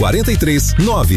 43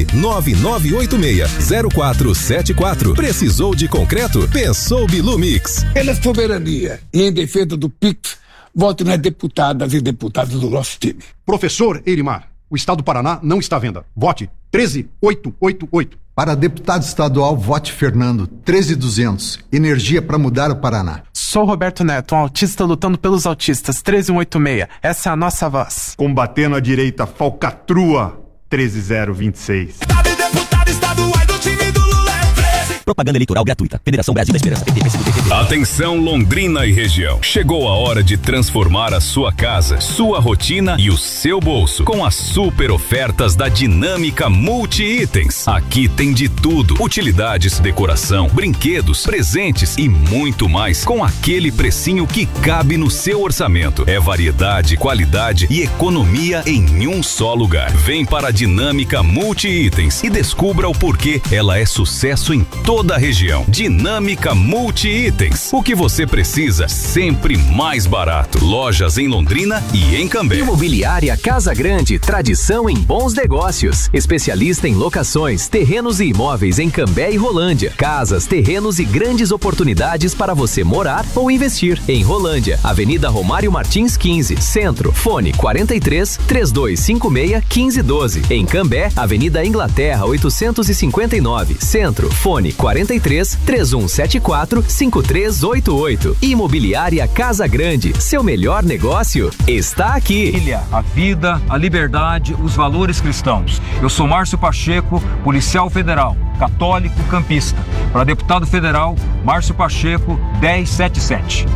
99986 0474. Precisou de concreto? Pensou Bilu Mix. Pela soberania e em defesa do PIX, vote nas deputadas e deputados do nosso time. Professor Eirimar, o Estado do Paraná não está à venda. Vote 13888. Para deputado estadual, vote Fernando, 13200. Energia para mudar o Paraná. Sou Roberto Neto, um autista lutando pelos autistas, 13186. Essa é a nossa voz. Combatendo a direita, falcatrua, 13026. Deputado estadual do time do Lula é 13. Propaganda eleitoral gratuita. Federação Brasil da Esperança. PT. Atenção Londrina e região. Chegou a hora de transformar a sua casa, sua rotina e o seu bolso com as super ofertas da Dinâmica Multi-Itens. Aqui tem de tudo: utilidades, decoração, brinquedos, presentes e muito mais, com aquele precinho que cabe no seu orçamento. É variedade, qualidade e economia em um só lugar. Vem para a Dinâmica Multi-Itens e descubra o porquê ela é sucesso em toda a região. Dinâmica Multi-Itens. O que você precisa, sempre mais barato. Lojas em Londrina e em Cambé. Imobiliária Casa Grande, tradição em bons negócios. Especialista em locações, terrenos e imóveis em Cambé e Rolândia. Casas, terrenos e grandes oportunidades para você morar ou investir. Em Rolândia, Avenida Romário Martins 15, Centro. Fone 43 3256 1512. Em Cambé, Avenida Inglaterra 859, Centro. Fone 43 3174 5388. Imobiliária Casa Grande, seu melhor negócio está aqui. A vida, a liberdade, os valores cristãos. Eu sou Márcio Pacheco, policial federal, católico campista. Para deputado federal, Márcio Pacheco, 1077.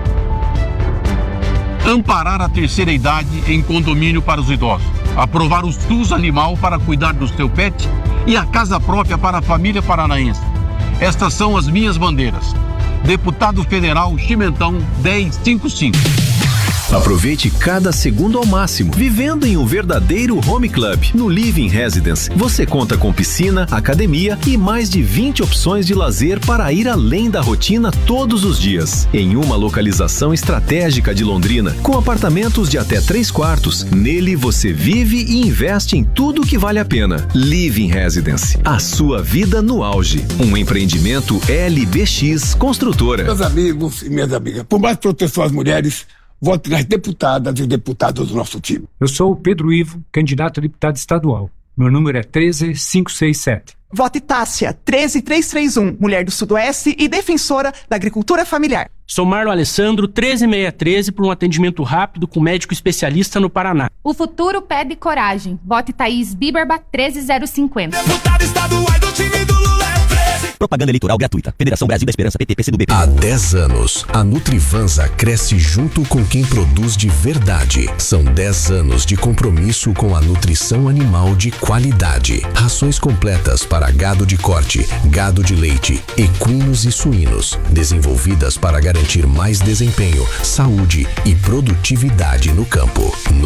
Amparar a terceira idade em condomínio para os idosos. Aprovar o SUS Animal para cuidar do seu pet e a casa própria para a família paranaense. Estas são as minhas bandeiras. Deputado Federal Chimentão 1055. Aproveite cada segundo ao máximo, vivendo em um verdadeiro home club. No Living Residence, você conta com piscina, academia e mais de 20 opções de lazer para ir além da rotina todos os dias. Em uma localização estratégica de Londrina, com apartamentos de até 3 quartos, nele você vive e investe em tudo que vale a pena. Living Residence, a sua vida no auge. Um empreendimento LBX Construtora. Meus amigos e minhas amigas, por mais proteção às mulheres, vote nas deputadas e deputados do nosso time. Eu sou o Pedro Ivo, candidato a deputado estadual. Meu número é 13567. Vote Tássia, 13331, mulher do Sudoeste e defensora da agricultura familiar. Sou Marlon Alessandro, 13613, por um atendimento rápido com médico especialista no Paraná. O futuro pede coragem. Vote Thaís Biberba, 13050. Deputado estadual do time do Lula é 13. Propaganda eleitoral gratuita. Federação Brasil da Esperança. PT. PCdoB. Há 10 anos, a Nutrivanza cresce junto com quem produz de verdade. São 10 anos de compromisso com a nutrição animal de qualidade. Rações completas para gado de corte, gado de leite, equinos e suínos. Desenvolvidas para garantir mais desempenho, saúde e produtividade no campo.